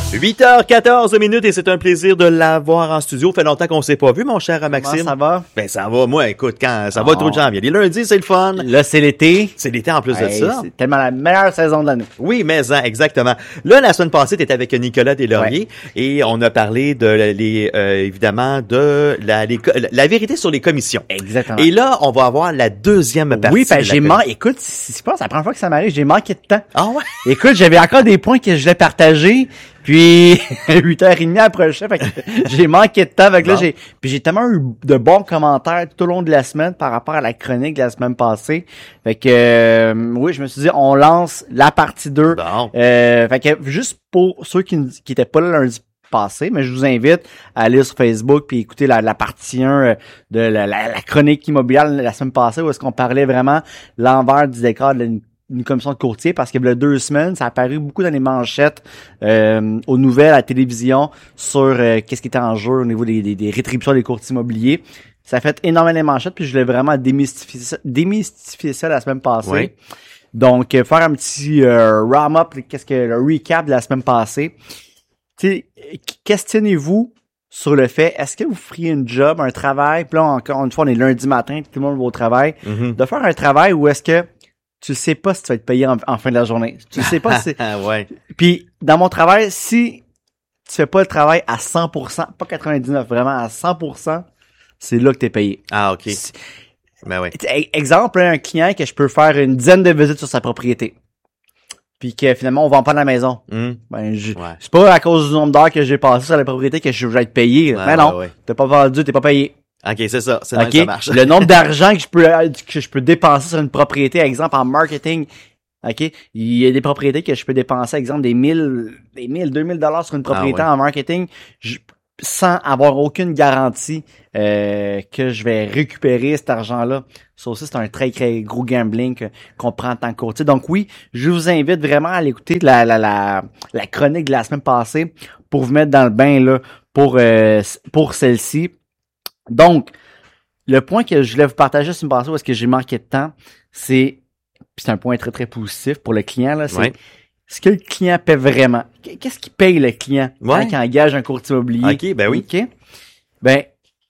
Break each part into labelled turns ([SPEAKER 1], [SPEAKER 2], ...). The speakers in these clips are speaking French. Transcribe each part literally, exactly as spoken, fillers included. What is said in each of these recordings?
[SPEAKER 1] huit heures quatorze minutes et c'est un plaisir de l'avoir en studio. Fait longtemps qu'on s'est pas vu, mon cher Maxime.
[SPEAKER 2] Comment ça va?
[SPEAKER 1] Ben, ça va. Moi, écoute, quand ça
[SPEAKER 2] Oh.
[SPEAKER 1] va tout le janvier. Les lundis, c'est le fun.
[SPEAKER 2] Là, c'est l'été.
[SPEAKER 1] C'est l'été en plus
[SPEAKER 2] Hey,
[SPEAKER 1] de ça.
[SPEAKER 2] c'est tellement la meilleure saison de l'année.
[SPEAKER 1] Oui, mais hein, exactement. Là, la semaine passée, tu étais avec Nicolas Deslauriers et on a parlé de les euh, évidemment de la, les, la vérité sur les commissions.
[SPEAKER 2] Exactement.
[SPEAKER 1] Et là, on va avoir la deuxième partie.
[SPEAKER 2] Oui, ben
[SPEAKER 1] de la
[SPEAKER 2] j'ai
[SPEAKER 1] commission.
[SPEAKER 2] manqué. Écoute, c'est pas la première fois que ça m'arrive, j'ai manqué de temps.
[SPEAKER 1] Ah ouais?
[SPEAKER 2] Écoute, j'avais encore des points que je voulais partager, puis huit heures trente approchait, fait que j'ai manqué de temps. Fait que là,
[SPEAKER 1] Bon.
[SPEAKER 2] j'ai, puis j'ai tellement eu de bons commentaires tout au long de la semaine par rapport à la chronique de la semaine passée. Fait que, euh, oui, je me suis dit, on lance la partie deux.
[SPEAKER 1] Bon.
[SPEAKER 2] Euh, fait que, juste pour ceux qui, qui étaient pas là lundi passé, mais je vous invite à aller sur Facebook puis écouter la, la partie un de la, la, la chronique immobilière la semaine passée où est-ce qu'on parlait vraiment l'envers du décor de une, une commission de courtier parce que il y a deux semaines, ça a apparu beaucoup dans les manchettes euh, aux nouvelles, à la télévision sur euh, qu'est-ce qui était en jeu au niveau des, des, des rétributions des courtiers immobiliers. Ça a fait énormément les manchettes puis je voulais vraiment démystifier ça, démystifier ça la semaine passée.
[SPEAKER 1] Oui.
[SPEAKER 2] Donc, euh, faire un petit euh, wrap-up, qu'est-ce que le recap de la semaine passée. Tu sais, questionnez-vous sur le fait, est-ce que vous feriez une job, un travail, puis là, encore une fois, on est lundi matin, tout le monde va au travail,
[SPEAKER 1] Mhm.
[SPEAKER 2] de faire un travail où est-ce que tu sais pas si tu vas être payé en, en fin de la journée. Tu sais pas si...
[SPEAKER 1] Ah ouais.
[SPEAKER 2] Puis, dans mon travail, si tu fais pas le travail à cent pour cent, pas quatre-vingt-dix-neuf, vraiment à cent pour cent, c'est là que t'es payé.
[SPEAKER 1] Ah ok.
[SPEAKER 2] Si-
[SPEAKER 1] Ben ouais.
[SPEAKER 2] t- Exemple, un client que je peux faire une dizaine de visites sur sa propriété. Puis que finalement, on vend pas de la maison.
[SPEAKER 1] Hum.
[SPEAKER 2] Ben, je,
[SPEAKER 1] Ouais.
[SPEAKER 2] c'est pas à cause du nombre d'heures que j'ai passé sur la propriété que je vais être payé.
[SPEAKER 1] Ouais,
[SPEAKER 2] Mais non,
[SPEAKER 1] ouais, ouais.
[SPEAKER 2] t'as pas vendu, t'es pas payé.
[SPEAKER 1] Ok, c'est ça. C'est même
[SPEAKER 2] OK?
[SPEAKER 1] ça marche.
[SPEAKER 2] Le nombre d'argent que je peux que je peux dépenser sur une propriété, exemple en marketing. OK? Il y a des propriétés que je peux dépenser, exemple des mille, des mille, deux mille dollars sur une propriété
[SPEAKER 1] Ah ouais.
[SPEAKER 2] en marketing, je- sans avoir aucune garantie euh, que je vais récupérer cet argent-là. Ça aussi, c'est un très, très gros gambling que- qu'on prend en tant que courtier. Donc oui, je vous invite vraiment à aller écouter la, la, la, la chronique de la semaine passée pour vous mettre dans le bain là pour, euh, pour celle-ci. Donc, le point que je voulais vous partager sur une passée où est-ce que j'ai manqué de temps, c'est, puis c'est un point très, très positif pour le client, là, c'est
[SPEAKER 1] Ouais.
[SPEAKER 2] ce que le client paie vraiment. Qu'est-ce qu'il paye le client
[SPEAKER 1] Ouais.
[SPEAKER 2] quand il engage un courtier immobilier?
[SPEAKER 1] Ok, ben oui.
[SPEAKER 2] OK? Ben,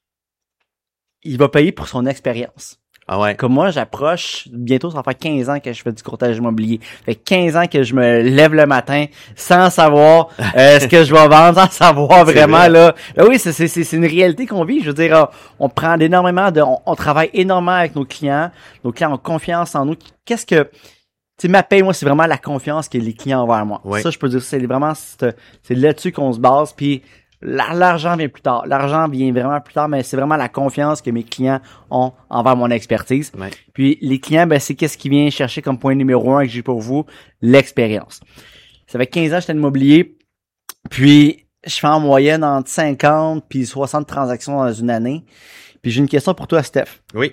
[SPEAKER 2] il va payer pour son expérience.
[SPEAKER 1] Ah ouais.
[SPEAKER 2] Comme moi, j'approche, bientôt, ça va faire quinze ans que je fais du courtage immobilier. Fait quinze ans que je me lève le matin sans savoir euh, ce que je vais vendre, sans savoir
[SPEAKER 1] C'est
[SPEAKER 2] vraiment,
[SPEAKER 1] vrai.
[SPEAKER 2] là. Ben oui, c'est, c'est, c'est une réalité qu'on vit. Je veux dire, on, on prend énormément de, on, on travaille énormément avec nos clients. Nos clients ont confiance en nous. Qu'est-ce que, tu sais, ma paye, moi, c'est vraiment la confiance que les clients ont envers moi.
[SPEAKER 1] Ouais.
[SPEAKER 2] Ça, je peux dire, c'est vraiment, c'est, c'est là-dessus qu'on se base. Puis, la- l'argent vient plus tard. L'argent vient vraiment plus tard, mais c'est vraiment la confiance que mes clients ont envers mon expertise.
[SPEAKER 1] Ouais.
[SPEAKER 2] Puis les clients, ben c'est qu'est-ce qui vient chercher comme point numéro un que j'ai pour vous, l'expérience. Ça fait quinze ans que j'étais en immobilier, puis je fais en moyenne entre cinquante puis soixante transactions dans une année. Puis j'ai une question pour toi, Steph.
[SPEAKER 1] Oui.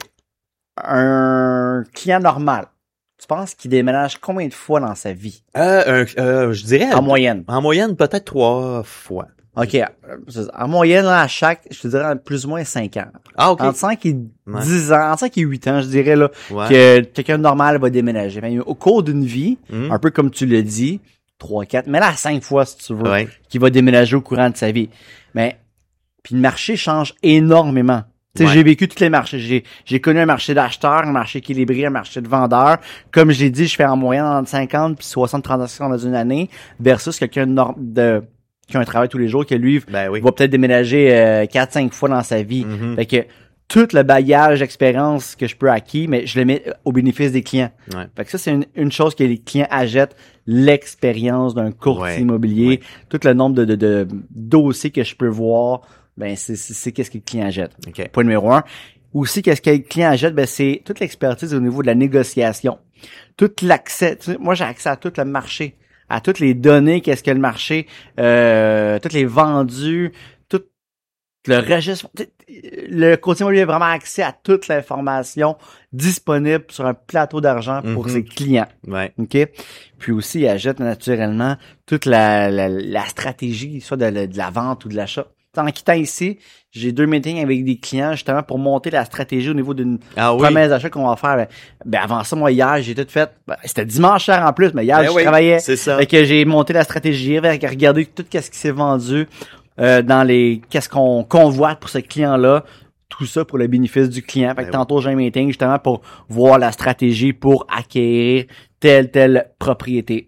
[SPEAKER 2] Un client normal, tu penses qu'il déménage combien de fois dans sa vie?
[SPEAKER 1] Euh, un- euh, je dirais
[SPEAKER 2] En moyenne.
[SPEAKER 1] en moyenne peut-être trois fois.
[SPEAKER 2] OK. euh, En moyenne, là, à chaque, je te dirais plus ou moins cinq ans.
[SPEAKER 1] Ah ok.
[SPEAKER 2] Entre cinq et
[SPEAKER 1] Ouais.
[SPEAKER 2] dix ans, entre cinq et huit ans, je dirais, là,
[SPEAKER 1] Ouais.
[SPEAKER 2] que quelqu'un de normal va déménager. Mais au cours d'une vie,
[SPEAKER 1] Hum.
[SPEAKER 2] un peu comme tu le dis, trois, quatre, mais là, cinq fois, si tu veux,
[SPEAKER 1] Ouais.
[SPEAKER 2] qui va déménager au courant de sa vie. Mais, puis le marché change énormément. Tu sais,
[SPEAKER 1] Ouais.
[SPEAKER 2] j'ai vécu tous les marchés. J'ai, j'ai connu un marché d'acheteurs, un marché équilibré, un marché de vendeurs. Comme j'ai dit, je fais en moyenne entre cinquante puis soixante transactions dans une année versus quelqu'un de, nor- de qui a un travail tous les jours, que lui
[SPEAKER 1] Ben oui.
[SPEAKER 2] va peut-être déménager euh, quatre cinq fois dans sa vie.
[SPEAKER 1] Mhm.
[SPEAKER 2] Fait que tout le bagage d'expérience que je peux acquis, mais je le mets au bénéfice des clients.
[SPEAKER 1] Ouais.
[SPEAKER 2] Fait que ça, c'est une, une chose que les clients achètent, l'expérience d'un courtier
[SPEAKER 1] Ouais.
[SPEAKER 2] immobilier,
[SPEAKER 1] Ouais.
[SPEAKER 2] tout le nombre de, de, de dossiers que je peux voir, ben c'est, c'est, c'est qu'est-ce que le client achète.
[SPEAKER 1] Ok.
[SPEAKER 2] Point numéro un. Aussi, qu'est-ce que le client achète, ben c'est toute l'expertise au niveau de la négociation. Tout l'accès. Tu sais, moi, j'ai accès à tout le marché, à toutes les données, qu'est-ce que le marché, euh, toutes les vendus, tout le registre. Le courtier immobilier a vraiment accès à toute l'information disponible sur un plateau d'argent pour
[SPEAKER 1] Mhm.
[SPEAKER 2] ses clients.
[SPEAKER 1] Ouais.
[SPEAKER 2] OK? Puis aussi, il achète naturellement toute la, la, la stratégie, soit de, la- de la vente ou de l'achat. en quittant ici, j'ai deux meetings avec des clients justement pour monter la stratégie au niveau d'une
[SPEAKER 1] ah, oui.
[SPEAKER 2] promesse d'achat qu'on va faire. Ben, ben avant ça, moi hier, j'ai tout fait. Ben, c'était dimanche soir en plus, mais hier,
[SPEAKER 1] ben
[SPEAKER 2] je
[SPEAKER 1] oui,
[SPEAKER 2] travaillais.
[SPEAKER 1] C'est ça.
[SPEAKER 2] Fait que j'ai monté la stratégie, avec regarder tout ce qui s'est vendu euh, dans les qu'est-ce qu'on convoite pour ce client-là. Tout ça pour le bénéfice du client. Fait que ben tantôt, oui. j'ai un meeting justement pour voir la stratégie pour acquérir telle, telle propriété.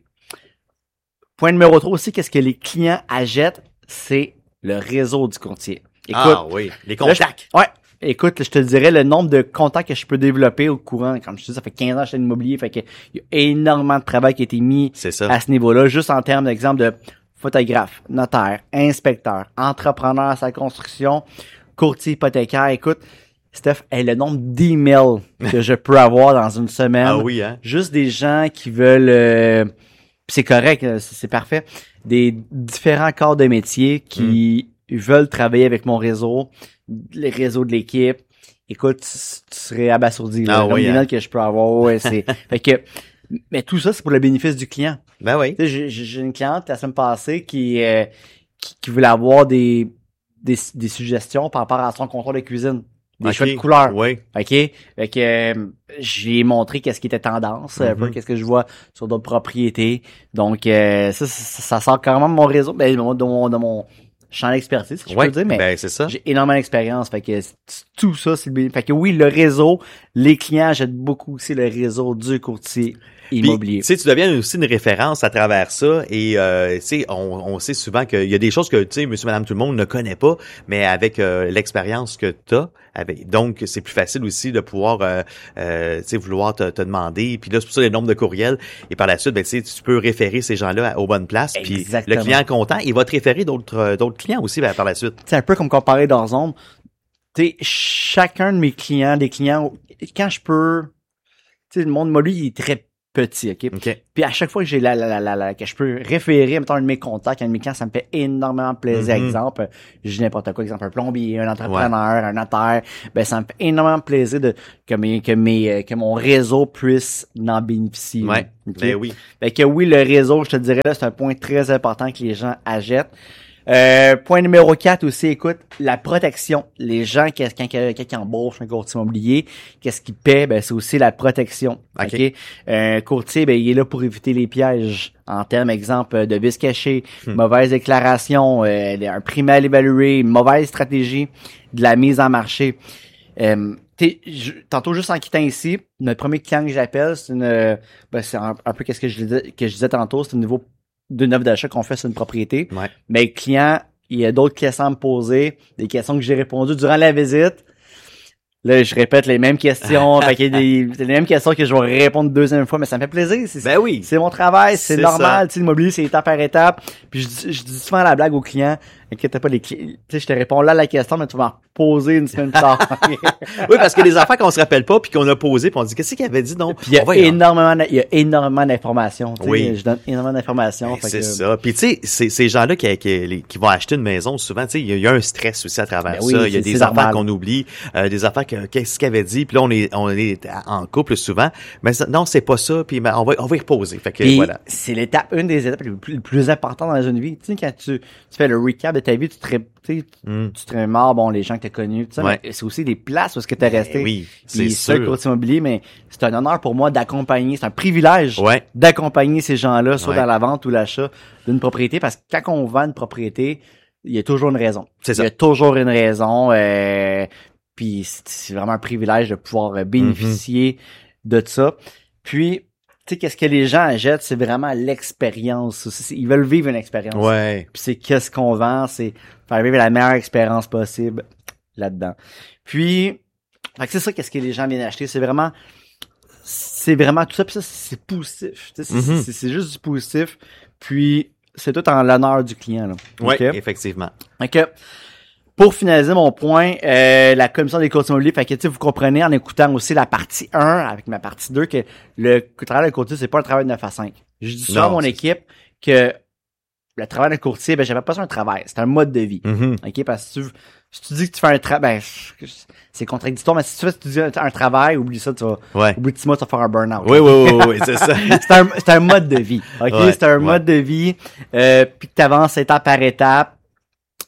[SPEAKER 2] Point numéro trois aussi, qu'est-ce que les clients achètent? C'est le réseau du courtier. Écoute,
[SPEAKER 1] ah oui, les contacts.
[SPEAKER 2] Là, ouais. Écoute, je te dirais le nombre de contacts que je peux développer au courant. Comme je te dis, ça fait quinze ans que je fais l'immobilier. Fait que il y a énormément de travail qui a été mis
[SPEAKER 1] c'est ça.
[SPEAKER 2] à ce niveau-là, juste en termes d'exemple de photographe, notaire, inspecteur, entrepreneur à sa construction, courtier hypothécaire. Écoute, Steph, hey, le nombre d'emails que je peux avoir dans une semaine.
[SPEAKER 1] Ah oui, hein?
[SPEAKER 2] Juste des gens qui veulent... Euh, c'est correct, c'est, c'est parfait. Des différents corps de métier qui mm. veulent travailler avec mon réseau, les réseaux de l'équipe. Écoute, tu, tu serais abasourdi.
[SPEAKER 1] Ah
[SPEAKER 2] là,
[SPEAKER 1] oui,
[SPEAKER 2] le
[SPEAKER 1] hein?
[SPEAKER 2] que je peux avoir. Ouais, c'est... fait que... Mais tout ça, c'est pour le bénéfice du client.
[SPEAKER 1] Ben oui.
[SPEAKER 2] Tu sais, j'ai, j'ai une cliente la semaine passée qui, euh, qui, qui voulait avoir des, des, des suggestions par rapport à son contrôle de cuisine. Des
[SPEAKER 1] okay.
[SPEAKER 2] choix de couleurs.
[SPEAKER 1] Oui.
[SPEAKER 2] OK? Fait que euh, j'ai montré qu'est-ce qui était tendance, mm-hmm. un peu qu'est-ce que je vois sur d'autres propriétés. Donc euh, ça, ça, ça sort quand même de mon réseau, ben, de, mon, de, mon, de mon champ d'expertise, si je
[SPEAKER 1] ouais,
[SPEAKER 2] peux dire, mais
[SPEAKER 1] ben, c'est ça.
[SPEAKER 2] j'ai énormément d'expérience. Fait que tout ça, c'est le Fait que oui, le réseau, les clients achètent beaucoup aussi le réseau du courtier immobilier.
[SPEAKER 1] Tu sais, tu deviens aussi une référence à travers ça et euh, tu sais, on, on sait souvent qu'il y a des choses que tu sais, monsieur, madame, tout le monde ne connaît pas, mais avec euh, l'expérience que tu as, avec, donc c'est plus facile aussi de pouvoir euh, euh, tu sais, vouloir te, te demander. Puis là, c'est pour ça le nombre de courriels et par la suite, ben tu sais, tu peux référer ces gens-là aux bonnes places. Puis le client content, il va te référer d'autres euh, d'autres clients aussi ben, par la suite.
[SPEAKER 2] C'est un peu comme comparer dans Zone. Tu sais, chacun de mes clients, des clients, quand je peux, tu sais, le monde immobilier il est très petit, OK?
[SPEAKER 1] OK.
[SPEAKER 2] Puis à chaque fois que j'ai la, la, la, la, la que je peux référer, mettons, un de mes contacts, un de mes clients, ça me fait énormément plaisir. Mm-hmm. Exemple, j'ai n'importe quoi, exemple, un plombier, un entrepreneur, ouais. un notaire, ben, ça me fait énormément plaisir de, que mes, que mes, que mon réseau puisse en bénéficier.
[SPEAKER 1] Ouais.
[SPEAKER 2] Okay?
[SPEAKER 1] Ben oui.
[SPEAKER 2] Fait que oui, le réseau, je te dirais, là, c'est un point très important que les gens achètent. Euh, point numéro quatre aussi, écoute, la protection. Les gens, quand, quand, quand ils embauchent un courtier immobilier, qu'est-ce qu'ils paient? Ben, c'est aussi la protection. OK? okay? Un courtier, ben, il est là pour éviter les pièges. En termes, exemple, de vices cachés, hmm. mauvaise déclaration, euh, un prix mal évalué, mauvaise stratégie de la mise en marché. Euh, je, tantôt, juste en quittant ici, notre premier client que j'appelle, c'est une, ben, c'est un, un peu qu'est-ce que je disais, que je disais tantôt, c'est au niveau d'une offre d'achat qu'on fait sur une propriété.
[SPEAKER 1] Ouais.
[SPEAKER 2] Mais le client, il y a d'autres questions à me poser, des questions que j'ai répondues durant la visite. Là, je répète les mêmes questions. Fait qu'il y a des, c'est les mêmes questions que je vais répondre une deuxième fois, mais ça me fait plaisir. C'est,
[SPEAKER 1] ben oui.
[SPEAKER 2] C'est mon travail, c'est,
[SPEAKER 1] c'est
[SPEAKER 2] normal. Tu sais, l'immobilier, c'est étape par étape. Puis je, je dis souvent la blague aux clients. Inquiète pas, les clients. Tu sais, je te réponds là à la question, mais tu vas m'en reposer une semaine plus tard.
[SPEAKER 1] Oui, parce que les affaires qu'on se rappelle pas puis qu'on a posées puis on dit qu'est-ce qu'il avait dit donc.
[SPEAKER 2] Puis il y a énormément, il y a énormément d'informations.
[SPEAKER 1] Oui.
[SPEAKER 2] Je donne énormément d'informations.
[SPEAKER 1] Ben, c'est que... ça. Puis tu sais, ces gens-là qui, qui, qui vont acheter une maison, souvent, tu sais, il y, y a un stress aussi à travers ben ça. Oui, il y a des affaires normal. qu'on oublie, euh, des affaires que qu'est-ce qu'il avait dit. Puis là, on est, on est en couple souvent. Mais ça, non, c'est pas ça. Puis on va, on va y reposer. Fait que
[SPEAKER 2] puis,
[SPEAKER 1] voilà.
[SPEAKER 2] C'est l'étape, une des étapes les plus, les plus importantes dans une vie. Tu sais, quand tu, tu fais le recap de ta vie, tu te Tu mm. tu te mort, bon, les gens que tu as connus, tu sais, ouais. mais c'est aussi des places où est-ce que tu es resté.
[SPEAKER 1] Oui,
[SPEAKER 2] c'est
[SPEAKER 1] sûr.
[SPEAKER 2] Le courtier immobilier, mais c'est un honneur pour moi d'accompagner, c'est un privilège
[SPEAKER 1] ouais.
[SPEAKER 2] d'accompagner ces gens-là, soit
[SPEAKER 1] ouais.
[SPEAKER 2] dans la vente ou l'achat d'une propriété, parce que quand on vend une propriété, il y a toujours une raison.
[SPEAKER 1] C'est ça.
[SPEAKER 2] Il y a toujours une raison, euh, puis c'est, c'est vraiment un privilège de pouvoir bénéficier mm-hmm. de ça. Puis, tu sais, qu'est-ce que les gens achètent, c'est vraiment l'expérience. Ils veulent vivre une expérience.
[SPEAKER 1] Ouais.
[SPEAKER 2] Puis c'est qu'est-ce qu'on vend, c'est faire vivre la meilleure expérience possible là-dedans. Puis, fait que c'est ça, qu'est-ce que les gens viennent acheter. C'est vraiment, c'est vraiment tout ça. Puis ça, c'est positif. Tu sais, c'est, mm-hmm. c'est, c'est juste du positif. Puis, c'est tout en l'honneur du client, là.
[SPEAKER 1] Oui,
[SPEAKER 2] okay?
[SPEAKER 1] effectivement.
[SPEAKER 2] OK. Pour finaliser mon point, euh, la commission des courtiers immobiliers, fait que, tu sais, vous comprenez en écoutant aussi la partie un avec ma partie deux que le travail de courtier, c'est pas un travail de neuf à cinq. Je dis souvent à mon équipe que le travail de courtier, ben, j'appelle pas ça un travail, c'est un mode de vie.
[SPEAKER 1] Mm-hmm.
[SPEAKER 2] OK? Parce que si tu, si tu dis que tu fais un travail, ben, c'est contradictoire, mais si tu fais, si tu dis un, un travail, oublie ça, tu vas,
[SPEAKER 1] ouais.
[SPEAKER 2] au bout de six mois, tu vas faire un burn-out.
[SPEAKER 1] Oui, oui, oui, oui, c'est ça.
[SPEAKER 2] c'est un, c'est un mode de vie. OK? Ouais, c'est un ouais. mode de vie, euh, puis que t'avances étape par étape.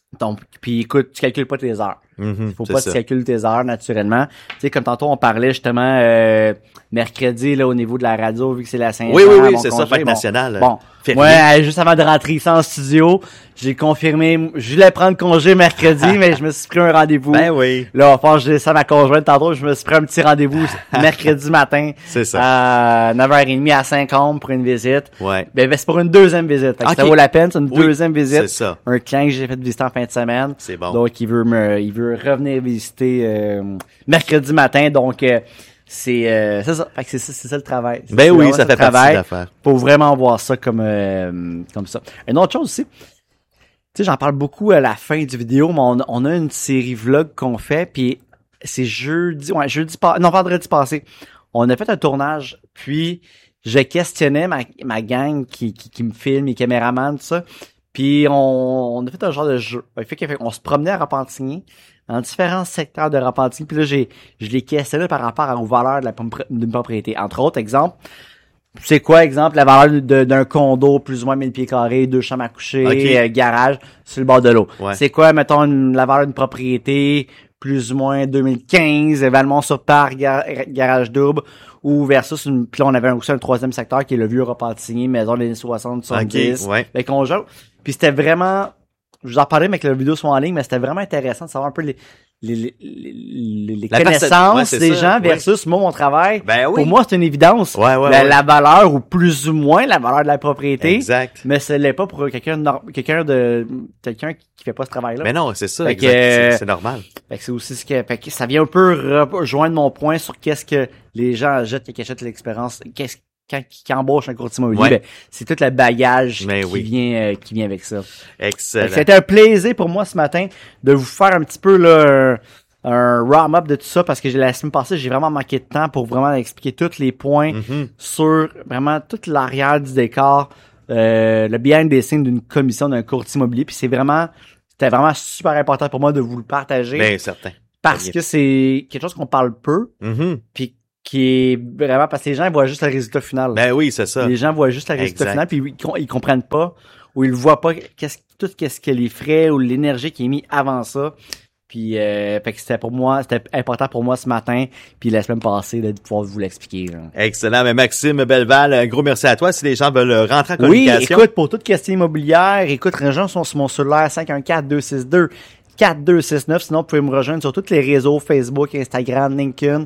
[SPEAKER 2] Donc, puis écoute, tu calcules pas tes heures.
[SPEAKER 1] Mm-hmm,
[SPEAKER 2] Faut
[SPEAKER 1] c'est
[SPEAKER 2] pas
[SPEAKER 1] ça.
[SPEAKER 2] que tu calcules tes heures naturellement. Tu sais, comme tantôt on parlait justement euh, mercredi là au niveau de la radio, vu que c'est la Saint-Jean.
[SPEAKER 1] Oui, oui, oui,
[SPEAKER 2] mon
[SPEAKER 1] c'est
[SPEAKER 2] congé,
[SPEAKER 1] ça, fête
[SPEAKER 2] bon,
[SPEAKER 1] nationale.
[SPEAKER 2] Bon,
[SPEAKER 1] Férié.
[SPEAKER 2] ouais, juste avant de rentrer ici en studio, j'ai confirmé, je voulais prendre congé mercredi, mais je me suis pris un rendez-vous.
[SPEAKER 1] Ben oui.
[SPEAKER 2] Là, enfin, je dis ça à ma conjointe tantôt, je me suis pris un petit rendez-vous mercredi matin.
[SPEAKER 1] C'est ça.
[SPEAKER 2] À neuf heures trente à Saint-Côme pour une visite.
[SPEAKER 1] Ouais.
[SPEAKER 2] Ben, ben, c'est pour une deuxième visite. Fait que
[SPEAKER 1] Ok.
[SPEAKER 2] ça vaut la peine, c'est une
[SPEAKER 1] Oui,
[SPEAKER 2] deuxième visite.
[SPEAKER 1] c'est ça.
[SPEAKER 2] Un client que j'ai fait visiter en fin de semaine.
[SPEAKER 1] C'est bon.
[SPEAKER 2] Donc, il veut me, il veut revenir visiter, euh, mercredi matin. Donc, euh, c'est, euh, c'est ça. Fait que c'est ça, c'est ça le travail.
[SPEAKER 1] Ben
[SPEAKER 2] C'est
[SPEAKER 1] oui,
[SPEAKER 2] vraiment
[SPEAKER 1] ça
[SPEAKER 2] le
[SPEAKER 1] fait partie
[SPEAKER 2] travail.
[SPEAKER 1] de l'affaire.
[SPEAKER 2] Faut vraiment voir ça comme, euh, comme ça. Une autre chose aussi. Tu sais, j'en parle beaucoup à la fin du vidéo, mais on, on a une série vlog qu'on fait, puis c'est jeudi, ouais, jeudi pas, non, vendredi passé. On a fait un tournage, puis je questionnais ma, ma gang qui, qui, qui me filme, les caméramans, tout ça. Puis on, on a fait un genre de jeu. Fait que, fait qu'on se promenait à Repentigny, dans différents secteurs de Repentigny. Puis là, j'ai, je les questionné par rapport aux valeurs de la, d'une propriété. Entre autres, exemple, c'est quoi, exemple, la valeur de, d'un condo, plus ou moins mille pieds carrés, deux chambres à coucher,
[SPEAKER 1] Okay.
[SPEAKER 2] euh, garage, sur le bord de l'eau.
[SPEAKER 1] Ouais.
[SPEAKER 2] C'est quoi, mettons, une, la valeur d'une propriété, plus ou moins deux mille quinze, Valmont-sur-Parc, gar, garage double, ou versus une, puis là, on avait aussi un troisième secteur qui est le vieux Repentigny, maison des années soixante, soixante-dix.
[SPEAKER 1] Ok, ouais.
[SPEAKER 2] Fait qu'on joue. Puis c'était vraiment, je vous en parlais, mais que la vidéo soit en ligne, mais c'était vraiment intéressant de savoir un peu les, les, les, les, les
[SPEAKER 1] La
[SPEAKER 2] connaissances
[SPEAKER 1] perce- ouais, c'est
[SPEAKER 2] des
[SPEAKER 1] ça,
[SPEAKER 2] gens
[SPEAKER 1] ouais.
[SPEAKER 2] versus moi, mon travail.
[SPEAKER 1] Ben oui.
[SPEAKER 2] Pour moi, c'est une évidence.
[SPEAKER 1] Ouais, ouais,
[SPEAKER 2] la,
[SPEAKER 1] ouais.
[SPEAKER 2] la valeur, ou plus ou moins la valeur de la propriété.
[SPEAKER 1] Exact.
[SPEAKER 2] Mais ce n'est pas pour quelqu'un de, nor- quelqu'un de, quelqu'un qui qui fait pas ce travail-là.
[SPEAKER 1] Mais non, c'est ça,
[SPEAKER 2] Fait
[SPEAKER 1] exact.
[SPEAKER 2] que, euh,
[SPEAKER 1] C'est, c'est normal.
[SPEAKER 2] Fait que c'est aussi ce que, fait que ça vient un peu rejoindre mon point sur qu'est-ce que les gens achètent et qui achètent l'expérience, qu'est-ce quand qui embauche un courtier immobilier,
[SPEAKER 1] Ouais.
[SPEAKER 2] ben, c'est tout le bagage
[SPEAKER 1] Mais
[SPEAKER 2] qui
[SPEAKER 1] oui.
[SPEAKER 2] vient euh, qui vient avec ça. Fait
[SPEAKER 1] Excellent.
[SPEAKER 2] que C'était un plaisir pour moi ce matin de vous faire un petit peu là, un, un wrap-up de tout ça parce que j'ai la semaine passée, j'ai vraiment manqué de temps pour vraiment expliquer tous les points
[SPEAKER 1] Mhm.
[SPEAKER 2] sur vraiment toute l'arrière du décor, euh, le behind the scenes d'une commission d'un courtier immobilier. Puis c'est vraiment, c'était vraiment super important pour moi de vous le partager
[SPEAKER 1] Ben, certain.
[SPEAKER 2] parce
[SPEAKER 1] bien.
[SPEAKER 2] que c'est quelque chose qu'on parle peu,
[SPEAKER 1] Mhm.
[SPEAKER 2] puis qui est vraiment parce que les gens ils voient juste le résultat final.
[SPEAKER 1] Ben oui, c'est ça.
[SPEAKER 2] Les gens voient juste le résultat
[SPEAKER 1] Exact.
[SPEAKER 2] final, puis ils, com- ils comprennent pas ou ils voient pas qu'est-ce tout qu'est-ce que les frais ou l'énergie qui est mis avant ça. Puis euh, fait que c'était pour moi, c'était important pour moi ce matin, puis la semaine passée là, de pouvoir vous l'expliquer. là.
[SPEAKER 1] Excellent. Mais Maxime Belleval, un gros merci à toi. Si les gens veulent rentrer en
[SPEAKER 2] Oui,
[SPEAKER 1] communication.
[SPEAKER 2] écoute, pour toute question immobilière, écoute, les gens sont sur mon cellulaire cinq un quatre, deux six deux, quatre deux six neuf. Sinon, vous pouvez me rejoindre sur tous les réseaux, Facebook, Instagram, LinkedIn.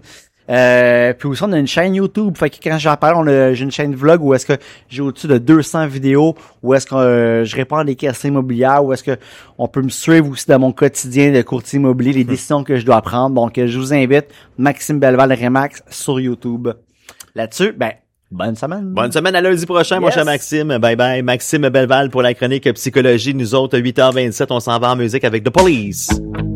[SPEAKER 2] Euh, puis aussi, on a une chaîne YouTube. Fait que quand j'en parle, on a, j'ai une chaîne vlog où est-ce que j'ai au-dessus de deux cents vidéos, où est-ce que euh, je réponds à des questions immobilières, où est-ce que on peut me suivre aussi dans mon quotidien de courtier immobilier, les décisions que je dois prendre. Donc, euh, je vous invite, Maxime Belleval Remax sur YouTube. Là-dessus, ben, bonne semaine.
[SPEAKER 1] Bonne semaine à lundi prochain, mon
[SPEAKER 2] Yes.
[SPEAKER 1] cher Maxime. Bye bye. Maxime Belleval pour la chronique psychologie. Nous autres, huit heures vingt-sept, on s'en va en musique avec The Police.